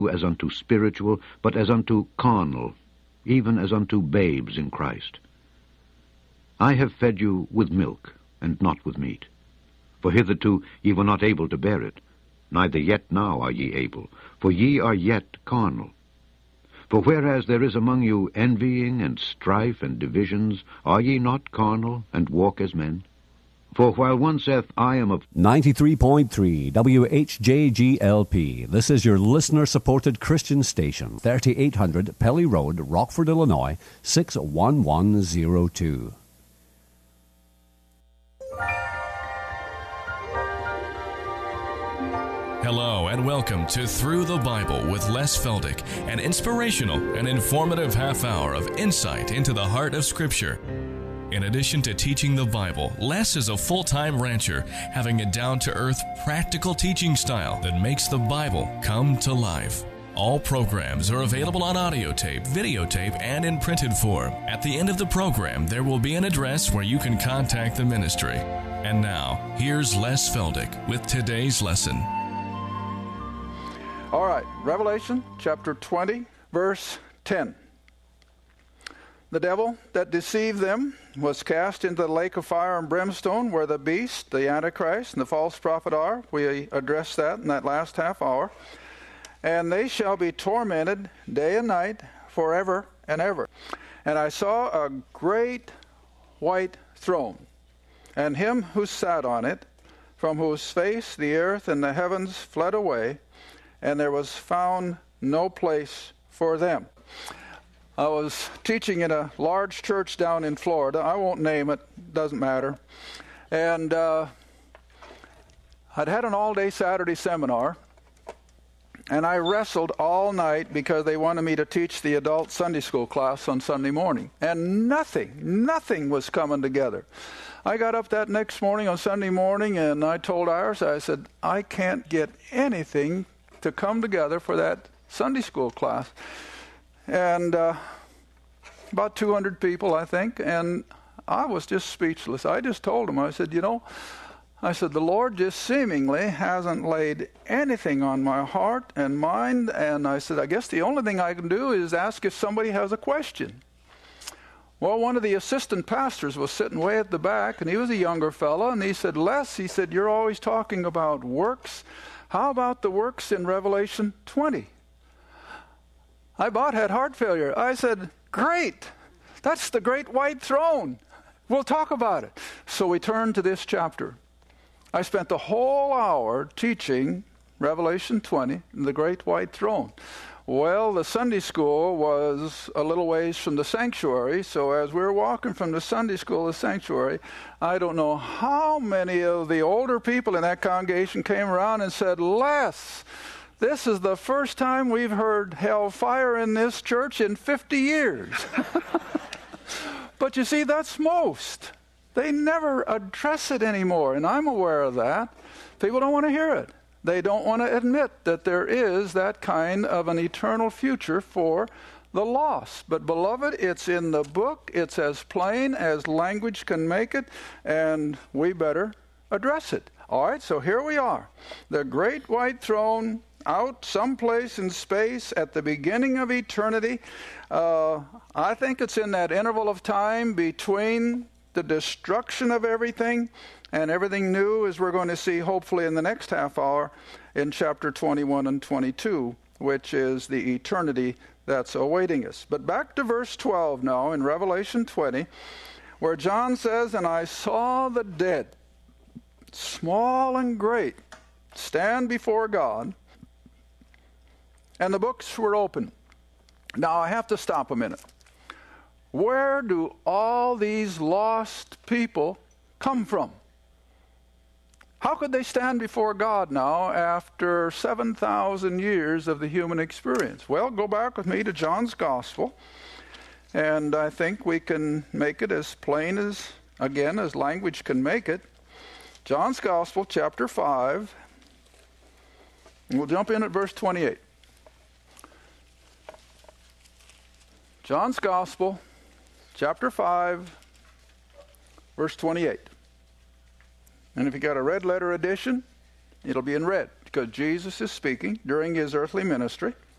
as unto spiritual, but as unto carnal, even as unto babes in Christ. I have fed you with milk, and not with meat. For hitherto ye were not able to bear it, neither yet now are ye able, for ye are yet carnal. For whereas there is among you envying and strife and divisions, are ye not carnal, and walk as men? For while one saith, I am of 93.3 WHJGLP. This is your listener-supported Christian station, 3800 Pelly Road, Rockford, Illinois, 61102. Hello and welcome to Through the Bible with Les Feldick, an inspirational and informative half hour of insight into the heart of Scripture. In addition to teaching the Bible, Les is a full-time rancher, having a down-to-earth, practical teaching style that makes the Bible come to life. All programs are available on audio tape, videotape, and in printed form. At the end of the program, there will be an address where you can contact the ministry. And now, here's Les Feldick with today's lesson. All right, Revelation chapter 20, verse 10. The devil that deceived them was cast into the lake of fire and brimstone, where the beast, the Antichrist, and the false prophet are. We addressed that in that last half hour. And they shall be tormented day and night forever and ever. And I saw a great white throne, and him who sat on it, from whose face the earth and the heavens fled away, and there was found no place for them. I was teaching in a large church down in Florida. I won't name it, doesn't matter. And I'd had an all-day Saturday seminar, and I wrestled all night because they wanted me to teach the adult Sunday school class on Sunday morning. And nothing was coming together. I got up that next morning on Sunday morning, and I told Iris, I said, I can't get anything to come together for that Sunday school class. And about 200 people, I think, and I was just speechless. I just told them, I said, the Lord just seemingly hasn't laid anything on my heart and mind, and I said, I guess the only thing I can do is ask if somebody has a question. Well, one of the assistant pastors was sitting way at the back, and he was a younger fellow, and he said, Les, he said, you're always talking about works. How about the works in Revelation 20? I about had heart failure. I said, great. That's the great white throne. We'll talk about it. So we turned to this chapter. I spent the whole hour teaching Revelation 20, the great white throne. Well, the Sunday school was a little ways from the sanctuary, so as we were walking from the Sunday school to the sanctuary, I don't know how many of the older people in that congregation came around and said, Les, this is the first time we've heard hellfire in this church in 50 years. But you see, that's most. They never address it anymore, and I'm aware of that. People don't want to hear it. They don't want to admit that there is that kind of an eternal future for the lost. But beloved, it's in the book. It's as plain as language can make it, and we better address it. All right, so here we are. The great white throne out someplace in space at the beginning of eternity. I think it's in that interval of time between the destruction of everything and everything new, as we're going to see hopefully in the next half hour in chapter 21 and 22, which is the eternity that's awaiting us. But back to verse 12 now in Revelation 20, where John says, and I saw the dead, small and great, stand before God, and the books were open. Now I have to stop a minute. Where do all these lost people come from? How could they stand before God now after 7,000 years of the human experience? Well, go back with me to John's Gospel, and I think we can make it as plain as, again, as language can make it. John's Gospel, chapter 5, and we'll jump in at verse 28. John's Gospel, chapter 5, verse 28. And if you got a red letter edition, it'll be in red, because Jesus is speaking during his earthly ministry.